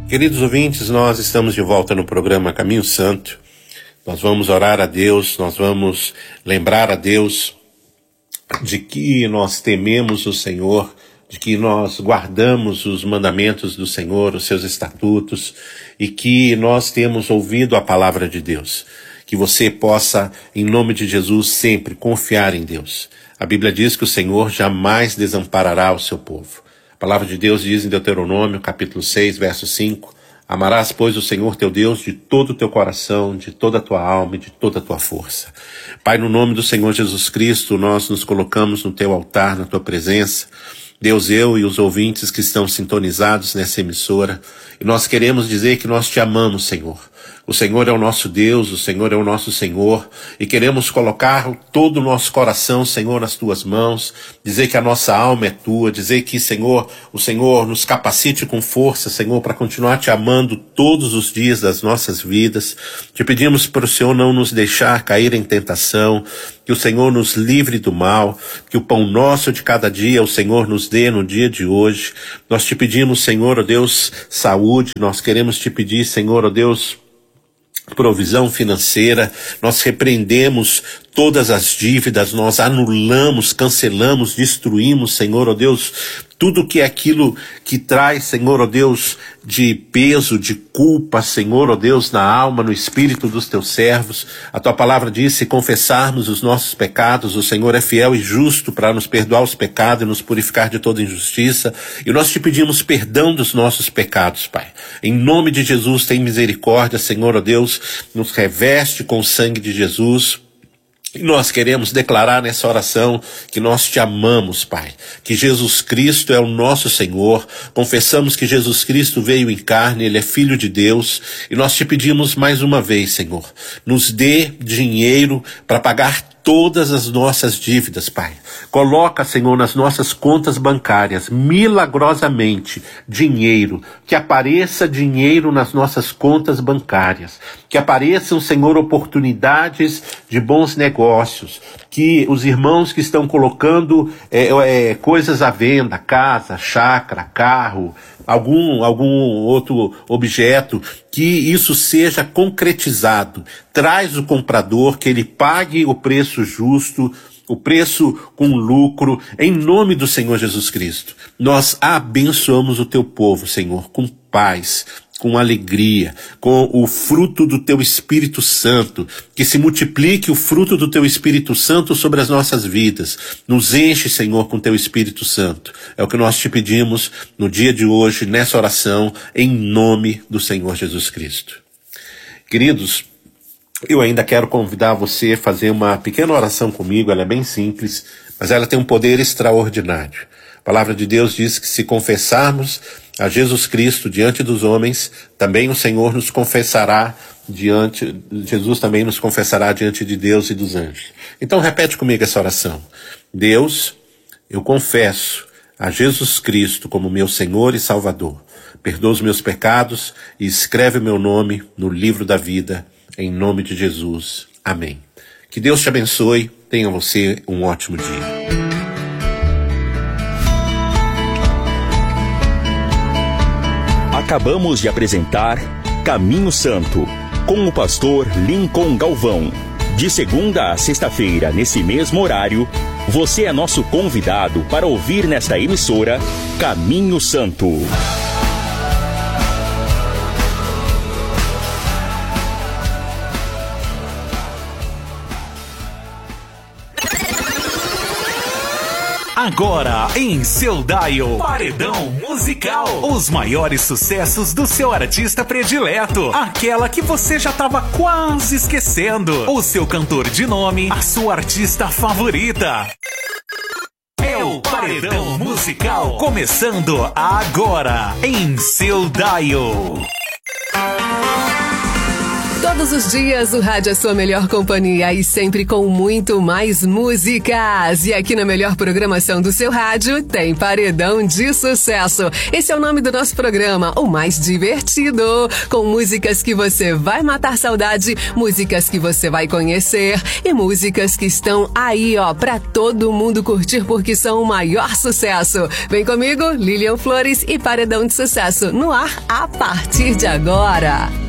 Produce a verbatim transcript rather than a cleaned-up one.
Queridos ouvintes, nós estamos de volta no programa Caminho Santo. Nós vamos orar a Deus, nós vamos lembrar a Deus de que nós tememos o Senhor, de que nós guardamos os mandamentos do Senhor, os seus estatutos, e que nós temos ouvido a palavra de Deus. Que você possa, em nome de Jesus, sempre confiar em Deus. A Bíblia diz que o Senhor jamais desamparará o seu povo. A palavra de Deus diz em Deuteronômio, capítulo seis, verso cinco, amarás, pois, o Senhor teu Deus de todo o teu coração, de toda a tua alma e de toda a tua força. Pai, no nome do Senhor Jesus Cristo, nós nos colocamos no teu altar, na tua presença. Deus, eu e os ouvintes que estão sintonizados nessa emissora, e nós queremos dizer que nós te amamos, Senhor. O Senhor é o nosso Deus, o Senhor é o nosso Senhor, e queremos colocar todo o nosso coração, Senhor, nas tuas mãos, dizer que a nossa alma é tua, dizer que, Senhor, o Senhor nos capacite com força, Senhor, para continuar te amando todos os dias das nossas vidas. Te pedimos para o Senhor não nos deixar cair em tentação, que o Senhor nos livre do mal, que o pão nosso de cada dia o Senhor nos dê no dia de hoje. Nós te pedimos, Senhor, ó Deus, saúde, nós queremos te pedir, Senhor, ó Deus, provisão financeira. Nós repreendemos todas as dívidas, nós anulamos, cancelamos, destruímos, Senhor, ó Deus, tudo que é aquilo que traz, Senhor, ó Deus, de peso, de culpa, Senhor, ó Deus, na alma, no espírito dos teus servos. A tua palavra diz, se confessarmos os nossos pecados, o Senhor é fiel e justo para nos perdoar os pecados e nos purificar de toda injustiça. E nós te pedimos perdão dos nossos pecados, Pai. Em nome de Jesus, tem misericórdia, Senhor, ó Deus, nos reveste com o sangue de Jesus. E nós queremos declarar nessa oração que nós te amamos, Pai, que Jesus Cristo é o nosso Senhor, confessamos que Jesus Cristo veio em carne, Ele é Filho de Deus, e nós te pedimos mais uma vez, Senhor, nos dê dinheiro para pagar todas as nossas dívidas, Pai. Coloca, Senhor, nas nossas contas bancárias, milagrosamente, dinheiro, que apareça dinheiro nas nossas contas bancárias, que apareçam, Senhor, oportunidades de bons negócios, que os irmãos que estão colocando é, é, coisas à venda, casa, chácara, carro, algum, algum outro objeto, que isso seja concretizado. Traz o comprador, que ele pague o preço justo, o preço com lucro, em nome do Senhor Jesus Cristo. Nós abençoamos o teu povo, Senhor, com paz, com alegria, com o fruto do teu Espírito Santo, que se multiplique o fruto do teu Espírito Santo sobre as nossas vidas. Nos enche, Senhor, com teu Espírito Santo. É o que nós te pedimos no dia de hoje, nessa oração, em nome do Senhor Jesus Cristo. Queridos, eu ainda quero convidar você a fazer uma pequena oração comigo. Ela é bem simples, mas ela tem um poder extraordinário. A palavra de Deus diz que se confessarmos a Jesus Cristo diante dos homens, também o Senhor nos confessará diante, Jesus também nos confessará diante de Deus e dos anjos. Então repete comigo essa oração. Deus, eu confesso a Jesus Cristo como meu Senhor e Salvador. Perdoa os meus pecados e escreve o meu nome no livro da vida, em nome de Jesus. Amém. Que Deus te abençoe. Tenha você um ótimo dia. Acabamos de apresentar Caminho Santo, com o pastor Lincoln Galvão. De segunda a sexta-feira, nesse mesmo horário, você é nosso convidado para ouvir nesta emissora Caminho Santo. Agora em seu dial, Paredão Musical. Os maiores sucessos do seu artista predileto. Aquela que você já estava quase esquecendo. O seu cantor de nome, a sua artista favorita. É o Paredão Musical. Começando agora em seu dial. Todos os dias o rádio é a sua melhor companhia e sempre com muito mais músicas. E aqui na melhor programação do seu rádio tem Paredão de Sucesso. Esse é o nome do nosso programa, o mais divertido, com músicas que você vai matar saudade, músicas que você vai conhecer e músicas que estão aí, ó, pra todo mundo curtir porque são o maior sucesso. Vem comigo, Lilian Flores e Paredão de Sucesso no ar a partir de agora.